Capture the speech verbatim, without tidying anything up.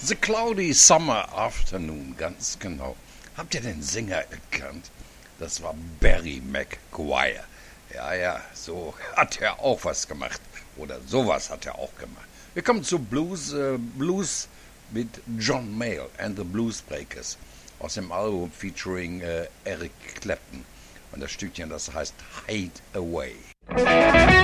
The Cloudy Summer Afternoon, ganz genau. Habt ihr den Sänger erkannt? Das war Barry McGuire. Ja, ja, so hat er auch was gemacht. Oder sowas hat er auch gemacht. Wir kommen zu Blues, äh, Blues mit John Mayall and the Bluesbreakers aus dem Album featuring äh, Eric Clapton. Und das Stückchen, das heißt Hide Away.